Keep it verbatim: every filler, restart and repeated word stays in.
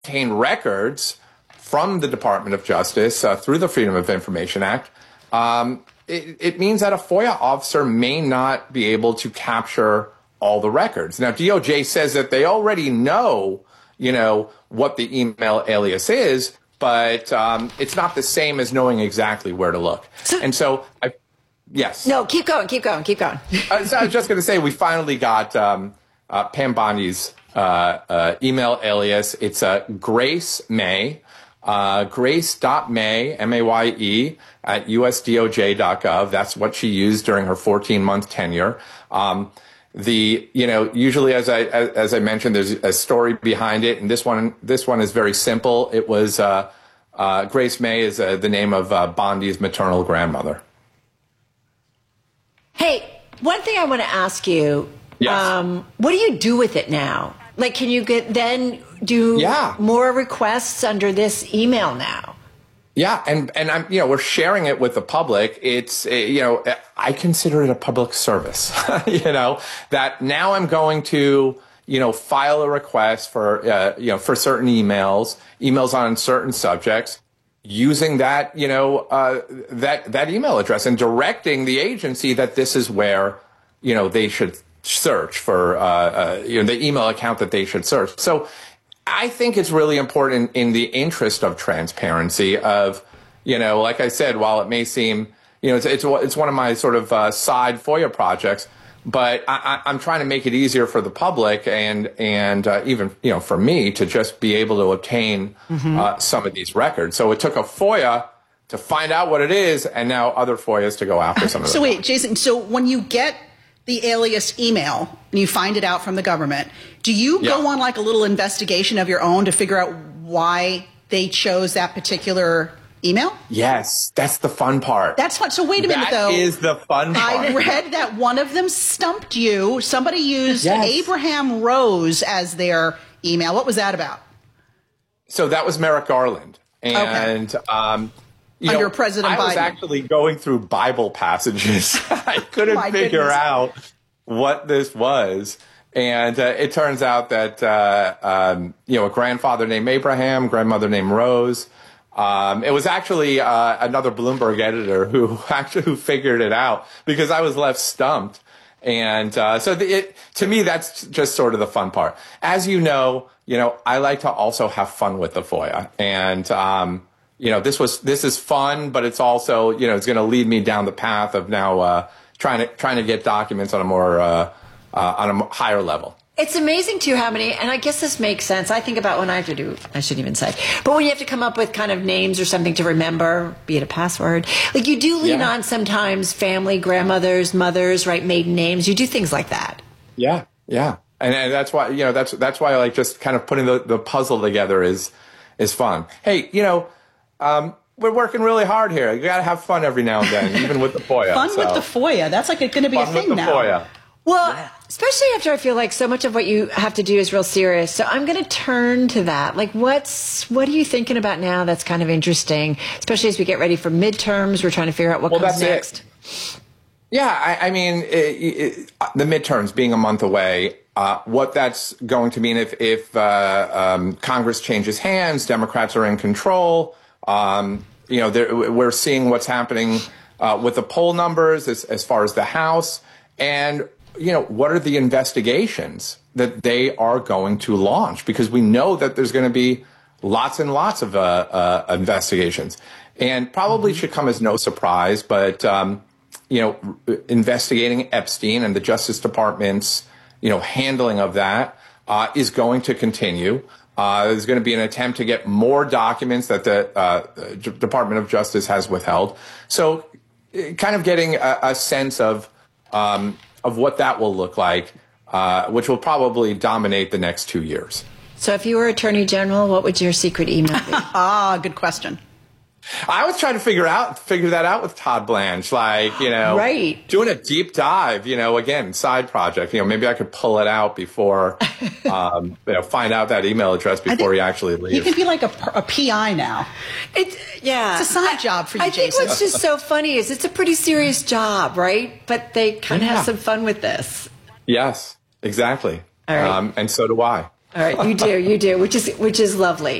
obtain records from the Department of Justice uh, through the Freedom of Information Act, um, it, it means that a FOIA officer may not be able to capture all the records. Now, D O J says that they already know, you know, what the email alias is, but um, it's not the same as knowing exactly where to look. And so, I, yes. No, keep going, keep going, keep going. uh, so I was just going to say, we finally got um, uh, Pam Bondi's uh, uh, email alias. It's uh, Grace May, uh, grace.may, M A Y E, at U S D O J dot gov. That's what she used during her fourteen-month tenure. Um, The, you know, usually, as I, as, as I mentioned, there's a story behind it. And this one, this one is very simple. It was, uh, uh, Grace May is uh, the name of uh, Bondi's maternal grandmother. Hey, one thing I want to ask you, yes. um, what do you do with it now? Like, can you get then do yeah. more requests under this email now? Yeah, and and I'm you know we're sharing it with the public. It's you know I consider it a public service. you know that now I'm going to you know file a request for uh, you know for certain emails, emails on certain subjects, using that you know uh, that that email address and directing the agency that this is where you know they should search for uh, uh, you know the email account that they should search. So. I think it's really important in the interest of transparency of, you know, like I said, while it may seem, you know, it's it's, it's one of my sort of uh, side FOIA projects, but I, I'm trying to make it easier for the public and and uh, even, you know, for me to just be able to obtain mm-hmm. uh, some of these records. So it took a FOIA to find out what it is and now other FOIAs to go after some of them. So wait, Jason, so when you get the alias email and you find it out from the government, do you yeah. go on like a little investigation of your own to figure out why they chose that particular email? Yes, that's the fun part. That's fun. So wait a minute, though. That is the fun part. I read that one of them stumped you. Somebody used yes. Abraham Rose as their email. What was that about? So that was Merrick Garland. And okay. um, you under know, President I Biden. I was actually going through Bible passages. I couldn't figure goodness. out what this was. And uh, it turns out that, uh, um, you know, a grandfather named Abraham, grandmother named Rose. Um, it was actually uh, another Bloomberg editor who actually who figured it out because I was left stumped. And uh, so the, it, to me, that's just sort of the fun part. As you know, you know, I like to also have fun with the FOIA. And, um, you know, this was this is fun, but it's also, you know, it's going to lead me down the path of now uh, trying to trying to get documents on a more uh, uh, on a higher level. It's amazing, too, how many, and I guess this makes sense. I think about when I have to do, I shouldn't even say, but when you have to come up with kind of names or something to remember, be it a password, like you do lean yeah. on sometimes family, grandmothers, mothers, right, maiden names. You do things like that. Yeah, yeah. And, and that's why, you know, that's that's why I like just kind of putting the, the puzzle together is is fun. Hey, you know, um, we're working really hard here. You got to have fun every now and then, even with the FOIA. Fun so. with the FOIA. That's like going to be fun a thing with the now. FOIA. Well, yeah. especially after I feel like so much of what you have to do is real serious. So I'm going to turn to that. Like, what's what are you thinking about now that's kind of interesting, especially as we get ready for midterms? We're trying to figure out what well, comes that's next. It. Yeah, I, I mean, it, it, the midterms being a month away, uh, what that's going to mean if, if uh, um, Congress changes hands, Democrats are in control. Um, you know, we're seeing what's happening uh, with the poll numbers as, as far as the House. And, you know, what are the investigations that they are going to launch? Because we know that there's going to be lots and lots of uh, uh, investigations. And probably should come as no surprise, but, um, you know, investigating Epstein and the Justice Department's, you know, handling of that uh, is going to continue. Uh, there's going to be an attempt to get more documents that the uh, Department of Justice has withheld. So kind of getting a, a sense of um, of what that will look like, uh, which will probably dominate the next two years. So if you were Attorney General, what would your secret email be? Ah, good question. I was trying to figure out figure that out with Todd Blanche, like, you know, right. doing a deep dive, you know, again, side project. You know, maybe I could pull it out before, um, you know, find out that email address before he actually leaves. You can be like a, a P I now. It, yeah. It's a side job for you, I Jason. think what's just so funny is it's a pretty serious job, right? But they kind of yeah. have some fun with this. Yes, exactly. All right. Um, and so do I. All right, you do, you do, which is which is lovely.